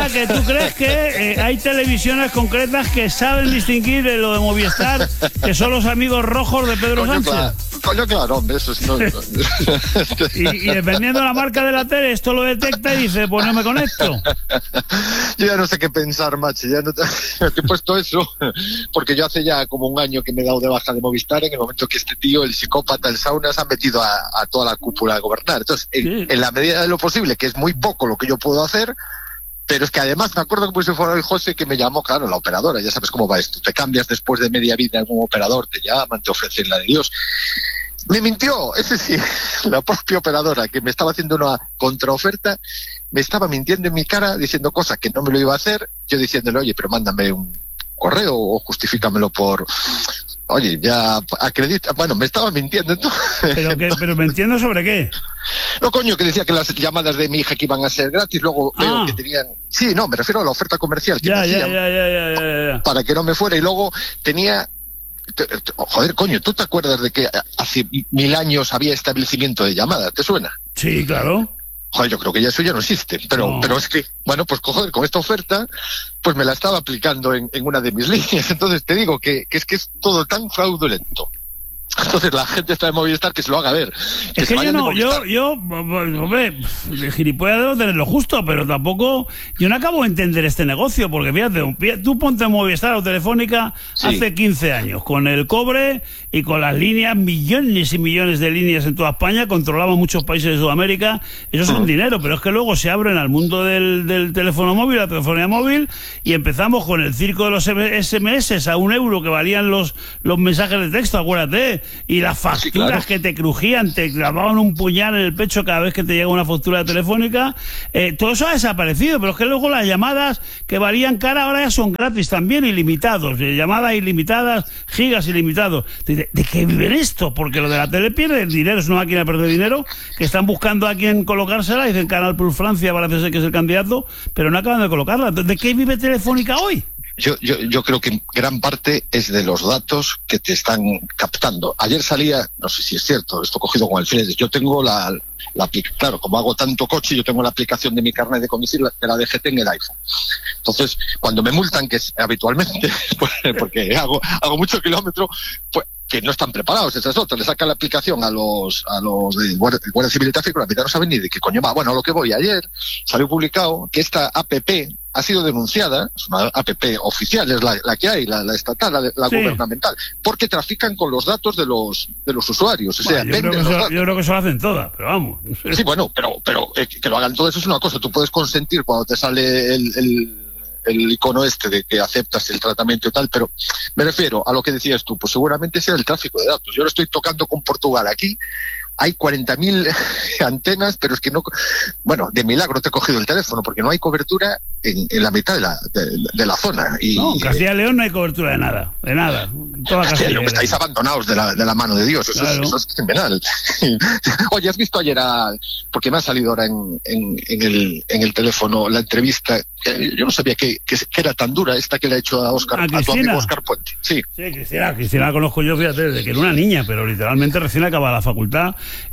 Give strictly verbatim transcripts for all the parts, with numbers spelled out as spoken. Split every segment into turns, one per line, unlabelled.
sea que tú crees que eh, hay televisiones concretas que saben distinguir de lo de Movistar, que son los amigos rojos de Pedro
coño,
Sánchez.
Claro, coño, claro, hombre, eso es... No, no.
y, y dependiendo de la marca de la tele, esto lo detecta y dice, pues no me conecto.
Yo ya no sé qué pensar, macho, ya no te, te he puesto eso, porque yo hace ya como un año que me he dado de baja de Movistar, en el momento que este tío, el psicópata, el sauna, se ha metido a, a toda la cúpula a gobernar. Entonces, en,
Sí.
en la medida de lo posible, que es muy poco lo que yo puedo hacer, pero es que además me acuerdo que pues fue el José que me llamó, claro, la operadora, ya sabes cómo va esto, te cambias después de media vida en un operador, te llaman, te ofrecen la de Dios. Me mintió, ese sí, la propia operadora que me estaba haciendo una contraoferta, me estaba mintiendo en mi cara diciendo cosas que no me lo iba a hacer, yo diciéndole, oye, pero mándame un correo o justifícamelo por... Oye, ya acredita... Bueno, me estaba mintiendo entonces.
¿Pero, que, pero me entiendo sobre qué?
No, coño, que decía que las llamadas de mi hija que iban a ser gratis, luego
Ah.
veo que tenían... Sí, no, me refiero a la oferta comercial que
Ya,
me
ya,
hacían
ya, ya, ya, ya, ya.
para que no me fuera, y luego tenía... te- te- Joder, coño, ¿tú te acuerdas de que hace mil años había establecimiento de llamadas? ¿Te suena?
Sí, claro.
Joder, yo creo que ya eso ya no existe, pero,
No.
pero es que, bueno, pues joder, con esta oferta, pues me la estaba aplicando en, en una de mis líneas, entonces te digo que, que es que es todo tan fraudulento. Entonces la gente está de Movistar, que se lo haga ver. Que
Es
se
que yo
vayan de
no, yo,
Movistar.
yo, hombre, de gilipollas debo tenerlo justo, pero tampoco, yo no acabo de entender este negocio, porque fíjate, tú ponte en Movistar o Telefónica
Sí.
hace quince años, con el cobre y con las líneas, millones y millones de líneas en toda España, controlaban muchos países de Sudamérica, eso es un dinero, pero es que luego se abren al mundo del, del teléfono móvil, la telefonía móvil, y empezamos con el circo de los ese eme ese a un euro que valían los, los mensajes de texto, acuérdate, y las facturas
Sí, claro.
que te crujían, te clavaban un puñal en el pecho cada vez que te llega una factura telefónica, eh, todo eso ha desaparecido, pero es que luego las llamadas que valían cara ahora ya son gratis también, ilimitados, eh, llamadas ilimitadas, gigas ilimitados. ¿De, de qué viven esto? Porque lo de la tele pierde el dinero, es una máquina de perder dinero, que están buscando a quien colocársela, dicen Canal Plus Francia parece ser que es el candidato, pero no acaban de colocarla. ¿De qué vive Telefónica hoy?
Yo, yo, yo creo que gran parte es de los datos que te están captando. Ayer salía, no sé si es cierto, esto cogido con el Fledes, yo tengo la, la aplicación, claro, como hago tanto coche, yo tengo la aplicación de mi carnet de conducir, la, de la D G T en el iPhone. Entonces, cuando me multan, que es habitualmente, pues, porque hago, hago mucho kilómetro, pues que no están preparados, esa es otra, le sacan la aplicación a los a los de Guardia, Guardia Civil y Tráfico, la mitad no saben ni de qué coño va. Bueno, a lo que voy, ayer salió publicado que esta app ha sido denunciada, es una app oficial, es la, la que hay, la, la estatal, la, la
Sí.
gubernamental, porque trafican con los datos de los de los usuarios, o sea,
Bueno, yo, creo
venden
que
los
eso,
datos.
yo creo que eso lo hacen todas, pero vamos.
Sí, bueno, pero pero eh, que lo hagan todo eso es una cosa, tú puedes consentir cuando te sale el, el el icono este de que aceptas el tratamiento y tal, pero me refiero a lo que decías tú, pues seguramente sea el tráfico de datos. Yo lo estoy tocando con Portugal aquí, hay cuarenta mil antenas, pero es que no... Bueno, de milagro te he cogido el teléfono, porque no hay cobertura en, en la mitad de la, de, de la zona. Y,
No, en Castilla y León no hay cobertura de nada, de nada. Toda
Castilla y
Castilla y
León,
León.
estáis abandonados de la, de la mano de Dios, eso,
Claro.
es, eso es criminal. Oye, ¿has visto ayer a, porque me ha salido ahora en, en, en, el, en el teléfono la entrevista, que yo no sabía que, que, que era tan dura esta que le ha hecho a Oscar,
¿A
a tu
Cristina?
amigo Oscar Puente? Sí.
Sí, Cristina, Cristina la conozco yo, fíjate, desde que era una niña, pero literalmente recién acaba la facultad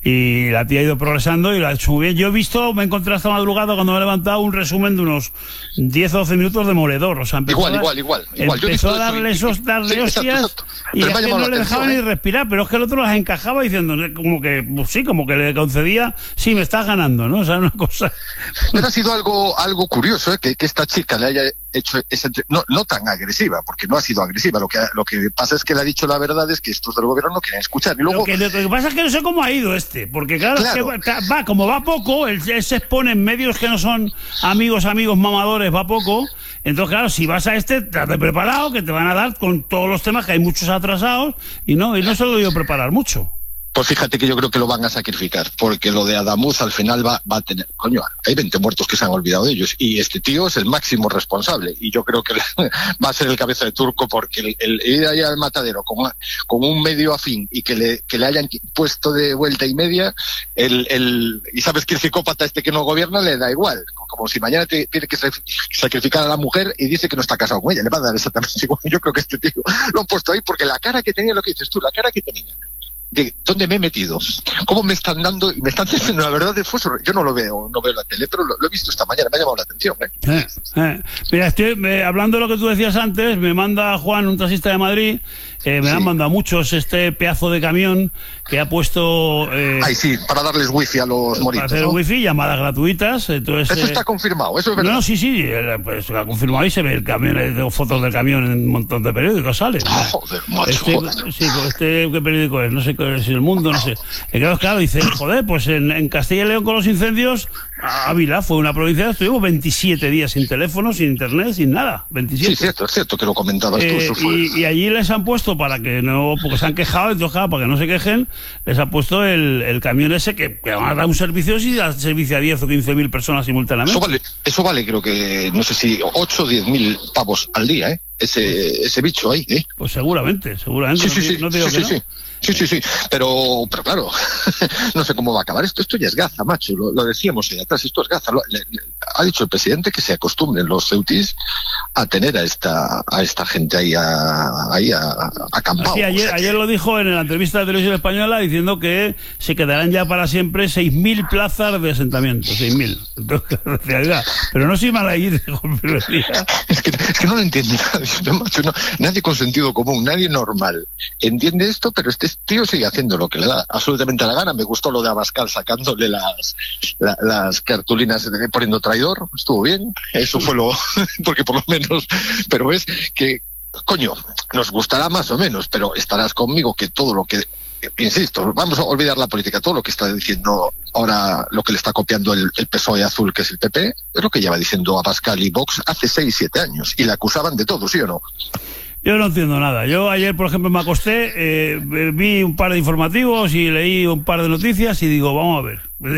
y la tía ha ido progresando y lo ha hecho muy bien. Yo he visto, me encontré esta madrugada cuando me he levantado un resumen de unos diez o doce minutos de Moredor, o sea, empezó
Igual,
a,
igual, igual, igual. Yo he
empezó
visto
a
eso y-
darle, esos,
y-
darle
sí, exacto,
hostias
exacto.
y
Pero
es
me ha
que
llamado
no
la
le dejaba
atención,
ni
¿eh?
respirar, pero es que el otro las encajaba diciendo como que, pues sí, como que le concedía, sí, me estás ganando, ¿no? O sea, una cosa...
Pero ha sido algo algo curioso, ¿eh? que, que esta chica le haya hecho esa entre- no, no tan agresiva, porque no ha sido agresiva. Lo que, lo que pasa es que le ha dicho la verdad, es que estos del gobierno no quieren escuchar. Y luego,
Lo que, lo que pasa es que no sé cómo ha ido este, porque claro,
Claro.
es que va, va, como va poco, él, él se expone en medios que no son amigos, amigos, mamadores, va poco. Entonces, claro, si vas a este, trate preparado, que te van a dar con todos los temas, que hay muchos atrasados, y no, y no se lo dio preparar mucho.
pues fíjate que yo creo que lo van a sacrificar, porque lo de Adamuz al final va, va a tener, coño, hay veinte muertos que se han olvidado de ellos, y este tío es el máximo responsable, y yo creo que va a ser el cabeza de turco, porque el, el ir allá al matadero con, con un medio afín y que le, que le hayan puesto de vuelta y media, el, el, y sabes que el psicópata este que no gobierna le da igual, como si mañana te, tiene que sacrificar a la mujer y dice que no está casado con ella, le va a dar exactamente igual. Yo creo que este tío lo han puesto ahí porque la cara que tenía, lo que dices tú, la cara que tenía de dónde me he metido, cómo me están dando, y me están diciendo la verdad de fuso. Yo no lo veo, no veo la tele, pero lo, lo he visto esta mañana, me ha llamado la atención. ¿eh?
Eh, eh. Mira, estoy eh, hablando de lo que tú decías antes, me manda Juan, un taxista de Madrid, eh, me sí. han mandado muchos este pedazo de camión que ha puesto... Eh,
Ay, sí, para darles wifi a los moritos,
para hacer
¿no?
wifi, llamadas gratuitas. Entonces,
eso
eh,
está confirmado, eso es verdad.
No, sí, sí, pues lo ha confirmado y se ve el camión, eh, fotos del camión en un montón de periódicos, sale.
Oh, joder, macho,
este,
joder.
Sí, este, ¿qué periódico es? No sé, si El Mundo, no sé. Y claro, claro, dice, joder, pues en, en Castilla y León con los incendios, Ávila fue una provincia, estuvimos veintisiete días sin teléfono, sin internet, sin nada. veintisiete.
Sí, cierto, es cierto que lo comentabas tú.
Eh,
Eso fue.
y, y allí les han puesto, para que no, porque se han quejado, entonces claro, para que no se quejen, les han puesto el, el camión ese que, que van a dar un servicio y da servicio a diez o quince mil personas simultáneamente.
Eso vale, eso vale creo que, no sé si ocho o diez mil pavos al día, ¿eh? Ese, ese bicho ahí, ¿eh?
Pues seguramente, seguramente.
Sí, sí, sí,
no digo
sí,
que
sí,
no.
sí. Sí, sí, sí, pero, pero claro, no sé cómo va a acabar esto. Esto ya es Gaza, macho, lo, lo decíamos ahí atrás, esto es Gaza. Lo, le, le, ha dicho el presidente que se acostumbren los ceutis a tener a esta a esta gente ahí a, ahí a, acampado.
Sí, ayer, o sea, ayer que... lo dijo en la entrevista de Televisión Española diciendo que se quedarán ya para siempre seis mil plazas de asentamiento, seis mil. Pero no soy mala ir,
es, que, es que no lo entiende nadie, macho, no, nadie con sentido común, nadie normal entiende esto, pero este tío sigue haciendo lo que le da absolutamente la gana. Me gustó lo de Abascal sacándole las la, las cartulinas poniendo traidor, estuvo bien, eso fue lo porque por lo menos, pero ves que coño, nos gustará más o menos, pero estarás conmigo que todo lo que, insisto, vamos a olvidar la política, todo lo que está diciendo ahora, lo que le está copiando el, el P S O E azul, que es el P P, es lo que lleva diciendo Abascal y Vox hace seis, siete años, y le acusaban de todo, ¿sí o no?
Yo no entiendo nada. Yo ayer, por ejemplo, me acosté, eh, vi un par de informativos y leí un par de noticias y digo, vamos a ver.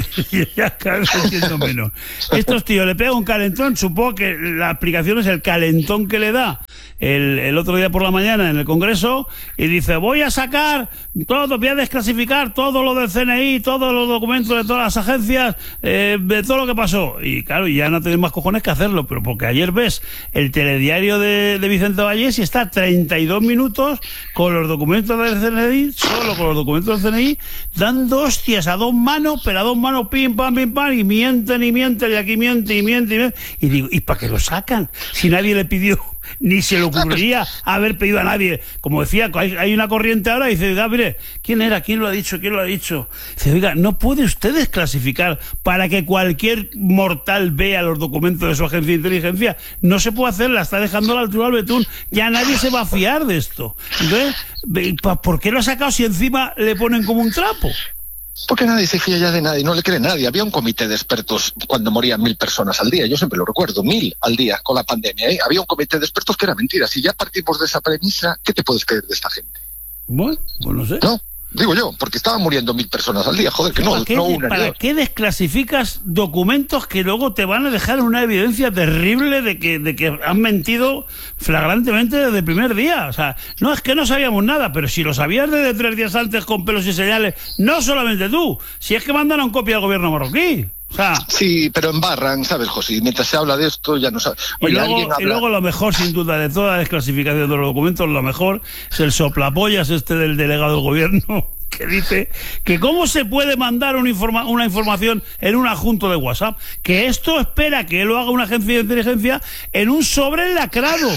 Ya cada vez entiendo menos. Estos tíos le pegan un calentón, supongo que la explicación es el calentón que le da el, el otro día por la mañana en el Congreso, y dice, voy a sacar todo, voy a desclasificar todo lo del C N I, todos los documentos de todas las agencias, eh, de todo lo que pasó. Y claro, ya no tenés más cojones que hacerlo, pero porque ayer ves el telediario de, de Vicente Vallés y está treinta y dos minutos con los documentos del C N I, solo con los documentos del C N I, dando hostias a dos manos, pero a dos manos, pim, pam, pim, pam, y mienten y mienten, y aquí mienten y mienten y mienten. Y digo, ¿y para qué lo sacan? Si nadie le pidió, ni se le ocurriría haber pedido a nadie. Como decía, hay, hay una corriente ahora y dice, oiga, mire, ¿quién era? ¿Quién lo ha dicho? ¿Quién lo ha dicho? Dice, oiga, ¿no puede usted desclasificar para que cualquier mortal vea los documentos de su agencia de inteligencia? No se puede hacer, la está dejando a la altura del betún. Ya nadie se va a fiar de esto. Entonces, ¿por qué lo ha sacado si encima le ponen como un trapo?
Porque nadie se fía ya de nadie, no le cree nadie. Había un comité de expertos cuando morían mil personas al día, yo siempre lo recuerdo, mil al día con la pandemia, ¿eh? Había un comité de expertos que era mentira. Si ya partimos de esa premisa, ¿qué te puedes creer de esta gente?
Bueno, pues no sé.
No, digo yo, porque estaban muriendo mil personas al día, joder, que no,
¿Para qué,
no una
¿para qué desclasificas documentos que luego te van a dejar una evidencia terrible de que, de que han mentido flagrantemente desde el primer día? O sea, no es que no sabíamos nada, pero si lo sabías desde tres días antes con pelos y señales, no solamente tú, si es que mandaron copia al gobierno marroquí. O sea,
sí, pero embarran, ¿sabes, José? Mientras se habla de esto, ya no sabe.
Oye, y, luego, habla... y luego lo mejor, sin duda, de toda la desclasificación de los documentos, lo mejor es el soplapollas este del delegado del gobierno, que dice que cómo se puede mandar una, informa una información en un adjunto de WhatsApp, que esto espera que lo haga una agencia de inteligencia en un sobre lacrado.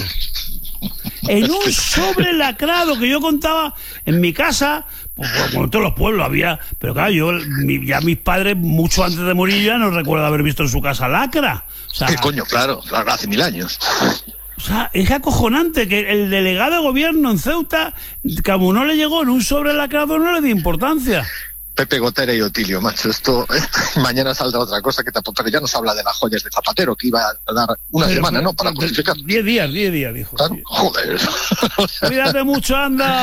En un sobre lacrado, que yo contaba en mi casa, pues, como en todos los pueblos había, pero claro, yo mi, ya mis padres, mucho antes de morir, ya no recuerdo haber visto en su casa lacra. O sea,
¿qué coño? Claro, hace mil años.
O sea, es acojonante que el delegado de gobierno en Ceuta, como no le llegó en un sobre lacrado, no le dio importancia.
Pepe Gotera y Otilio, macho, esto, esto mañana saldrá otra cosa que te porque ya nos habla de las joyas de Zapatero, que iba a dar una pero, semana, pero, ¿no? Para justificar.
Diez días, diez días, dijo.
Claro, joder.
Cuídate mucho, anda.